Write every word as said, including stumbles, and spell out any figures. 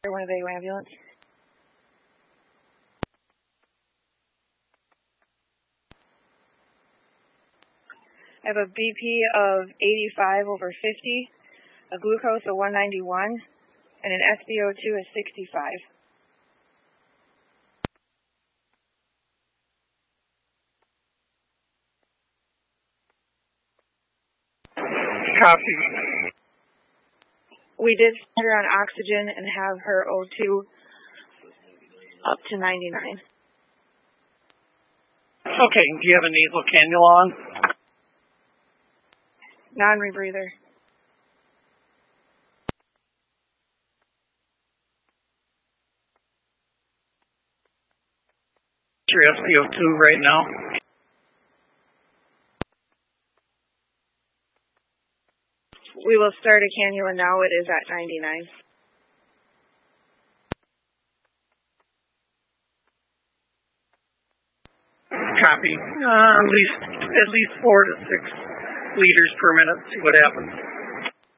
Winnebago ambulance. I have a B P of eighty-five over fifty, a glucose of one ninety-one, and an S p O two of sixty-five. Copy. We did put her on oxygen and have her O two up to ninety-nine. Okay, do you have a nasal cannula on? Non-rebreather. Your S p O two right now? We will start a cannula now. It is at ninety-nine. Copy. Uh, at least at least four to six liters per minute. See what happens.